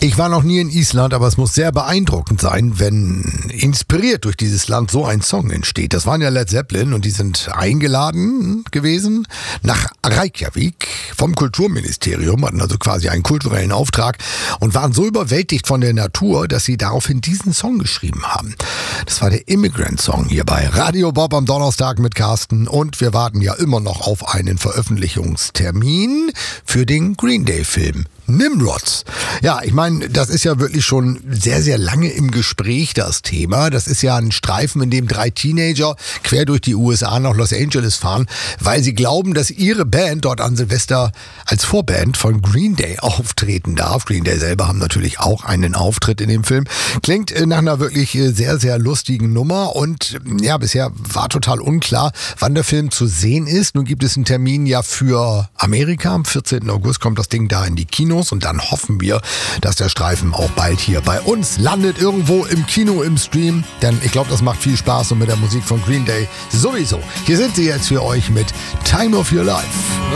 Ich war noch nie in Island, aber es muss sehr beeindruckend sein, wenn inspiriert durch dieses Land so ein Song entsteht. Das waren ja Led Zeppelin und die sind eingeladen gewesen nach Reykjavik vom Kulturministerium, hatten also quasi einen kulturellen Auftrag und waren so überwältigt von der Natur, dass sie daraufhin diesen Song geschrieben haben. Das war der Immigrant Song hier bei Radio Bob am Donnerstag mit Carsten und wir warten ja immer noch auf einen Veröffentlichungstermin für den Green Day Film Nimrods. Ja, ich meine, das ist ja wirklich schon sehr, sehr lange im Gespräch, das Thema. Das ist ja ein Streifen, in dem 3 Teenager quer durch die USA nach Los Angeles fahren, weil sie glauben, dass ihre Band dort an Silvester als Vorband von Green Day auftreten darf. Green Day selber haben natürlich auch einen Auftritt in dem Film. Klingt nach einer wirklich sehr, sehr lustigen Nummer und ja, bisher war total unklar, wann der Film zu sehen ist. Nun gibt es einen Termin ja für Amerika. Am 14. August kommt das Ding da in die Kinos. Und dann hoffen wir, dass der Streifen auch bald hier bei uns landet, irgendwo im Kino, im Stream. Denn ich glaube, das macht viel Spaß und mit der Musik von Green Day sowieso. Hier sind sie jetzt für euch mit Time of Your Life.